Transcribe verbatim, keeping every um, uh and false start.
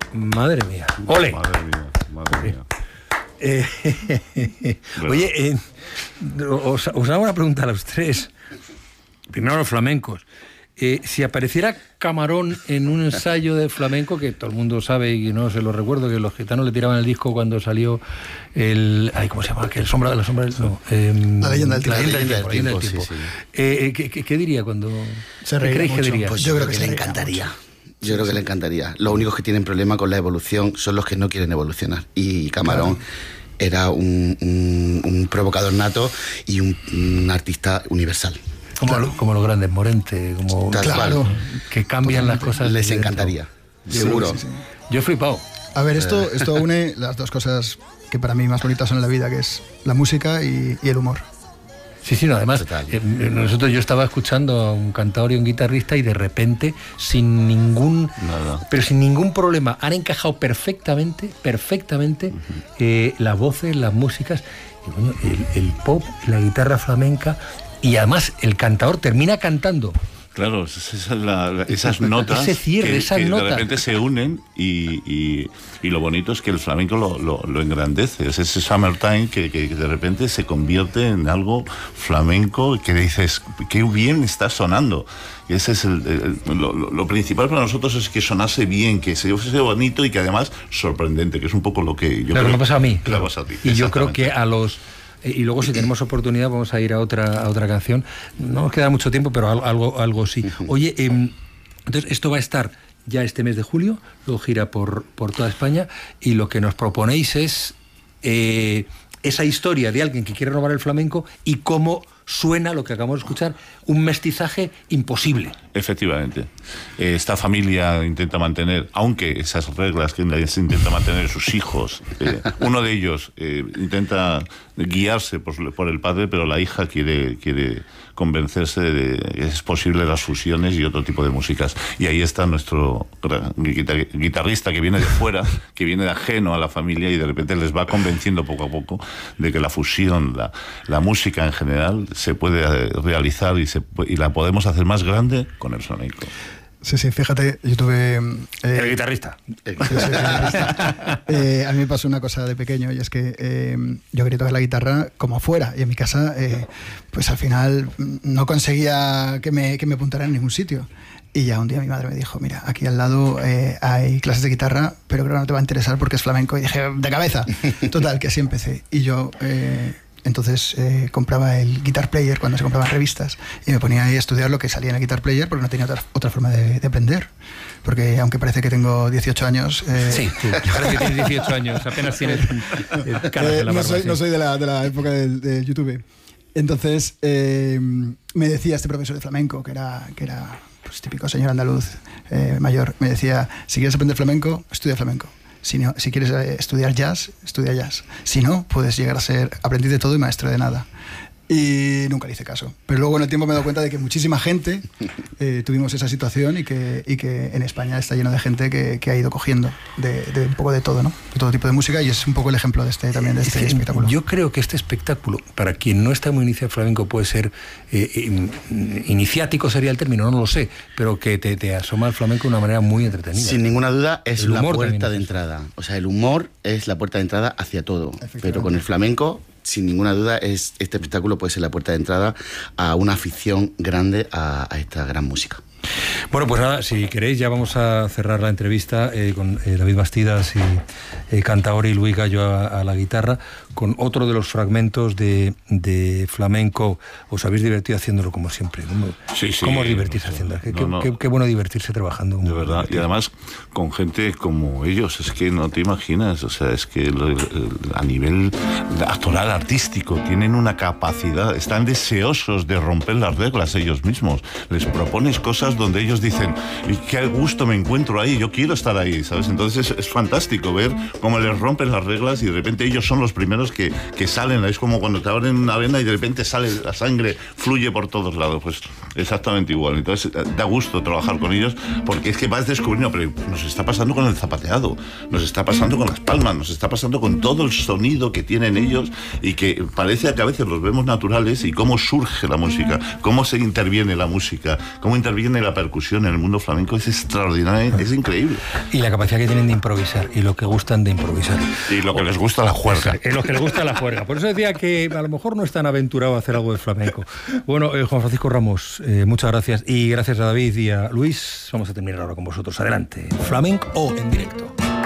Madre mía. ¡Ole! Madre mía, madre mía. Eh, oye, eh, os, os hago una pregunta a los tres. Primero a los flamencos. Eh, si apareciera Camarón en un ensayo de flamenco, que todo el mundo sabe y no se lo recuerdo, que los gitanos le tiraban el disco cuando salió el... Ay, ¿cómo se llama? Que el sombra de la sombra del... No, eh, la leyenda del tiempo. La leyenda del tiempo. tiempo, del tiempo. sí, sí. Eh, ¿qué, qué, ¿Qué diría cuando...? Se ¿Qué creéis mucho. que diría? Pues yo, yo creo que, que le encantaría. Mucho. Yo sí, creo que sí. le encantaría. Los únicos que tienen problema con la evolución son los que no quieren evolucionar. Y Camarón... Claro. Era un, un, un provocador nato y un, un artista universal. Como, claro. como los grandes, Morente, como claro. que cambian Totalmente. las cosas. Les encantaría, dentro. seguro. Sí, sí. Yo he flipado. A ver, esto, esto une las dos cosas que para mí más bonitas son en la vida, que es la música y, y el humor. Sí, sí, no, además, eh, nosotros yo estaba escuchando a un cantador y un guitarrista y de repente, sin ningún, Nada. pero sin ningún problema, han encajado perfectamente, perfectamente uh-huh. eh, las voces, las músicas, y, bueno, el, el pop, la guitarra flamenca, y además el cantador termina cantando. Claro, esas, la, esas notas Ese cierre, que, esas que notas. de repente se unen y, y, y lo bonito es que el flamenco lo, lo, lo engrandece. Es ese Summertime que, que de repente se convierte en algo flamenco que dices, qué bien está sonando. Y ese es el, el, lo, lo principal para nosotros es que sonase bien, que se fuese bonito y que además sorprendente, que es un poco lo que yo claro, creo me pasa a mí. Que pasa a ti. Y yo creo que a los... Y luego si tenemos oportunidad vamos a ir a otra a otra canción. No nos queda mucho tiempo, pero algo algo sí. Oye, eh, entonces esto va a estar ya este mes de julio, luego gira por, por toda España y lo que nos proponéis es eh, esa historia de alguien que quiere robar el flamenco y cómo suena lo que acabamos de escuchar, un mestizaje imposible. Efectivamente. Eh, esta familia intenta mantener, aunque esas reglas que se intenta mantener sus hijos, eh, uno de ellos eh, intenta guiarse por, por el padre, pero la hija quiere, quiere convencerse de que es posible las fusiones y otro tipo de músicas. Y ahí está nuestro guitarrista que viene de fuera, que viene de ajeno a la familia y de repente les va convenciendo poco a poco de que la fusión, la, la música en general, se puede realizar y, se, y la podemos hacer más grande con el flamenco. Sí, sí, fíjate, yo tuve... Eh, el guitarrista. Sí, sí, el guitarrista. Eh, a mí me pasó una cosa de pequeño y es que eh, yo quería tocar la guitarra como fuera y en mi casa eh, pues al final no conseguía que me, que me apuntara en ningún sitio. Y ya un día mi madre me dijo, mira, aquí al lado eh, hay clases de guitarra, pero creo que no te va a interesar porque es flamenco. Y dije, de cabeza. Total, que así empecé. Y yo... Eh, Entonces eh, compraba el Guitar Player cuando se compraban revistas y me ponía ahí a estudiar lo que salía en el Guitar Player porque no tenía otra, otra forma de, de aprender. Porque aunque parece que tengo dieciocho años... Eh... Sí, tú, parece que tienes dieciocho años, apenas tienes eh, caras eh, de la no, barba, soy, sí. no soy de la, de la época de, de YouTube. Entonces eh, me decía este profesor de flamenco, que era, que era pues, típico señor andaluz eh, mayor, me decía, si quieres aprender flamenco, estudia flamenco. Si, no, si quieres estudiar jazz, estudia jazz. Si no, puedes llegar a ser aprendiz de todo y maestro de nada. Y nunca le hice caso. Pero luego en el tiempo me he dado cuenta de que muchísima gente eh, tuvimos esa situación y que, y que en España está lleno de gente que, que ha ido cogiendo de, de un poco de todo, ¿no? De todo tipo de música y es un poco el ejemplo de este, también de este es espectáculo. Yo creo que este espectáculo, para quien no está muy iniciado flamenco, puede ser eh, in, iniciático sería el término, no lo sé, pero que te, te asoma al flamenco de una manera muy entretenida. Sin ninguna duda es la puerta de es entrada. O sea, el humor es la puerta de entrada hacia todo. Pero con el flamenco... Sin ninguna duda, es, este espectáculo puede ser la puerta de entrada a una afición grande a, a esta gran música. Bueno, pues nada, si queréis ya vamos a cerrar la entrevista eh, con eh, David Bastidas y eh, cantador y Luis Gallo a, a la guitarra, con otro de los fragmentos de, de flamenco. Os habéis divertido haciéndolo como siempre. ¿Cómo, sí, sí, ¿cómo os divertís no, haciendo? Qué, no, no. Qué, qué bueno divertirse trabajando. De verdad, divertido. Y además con gente como ellos, es que no te imaginas, o sea, es que lo, a nivel actoral, artístico, tienen una capacidad, están deseosos de romper las reglas ellos mismos. Les propones cosas donde ellos dicen, y qué gusto me encuentro ahí, yo quiero estar ahí, ¿sabes? Entonces es, es fantástico ver cómo les rompen las reglas y de repente ellos son los primeros que, que salen. Es como cuando te abren una vena y de repente sale la sangre, fluye por todos lados. Pues exactamente igual. Entonces da gusto trabajar con ellos porque es que vas descubriendo, pero nos está pasando con el zapateado, nos está pasando con las palmas, nos está pasando con todo el sonido que tienen ellos y que parece que a veces los vemos naturales y cómo surge la música, cómo se interviene la música, cómo interviene tiene la percusión en el mundo flamenco es extraordinaria, es increíble. Y la capacidad que tienen de improvisar, y lo que gustan de improvisar. Y lo que les gusta la juerga. Y lo que les gusta la juerga. Por eso decía que a lo mejor no es tan aventurado hacer algo de flamenco. Bueno, eh, Juan Francisco Ramos, eh, muchas gracias. Y gracias a David y a Luis. Vamos a terminar ahora con vosotros. Adelante. Flamenco en directo.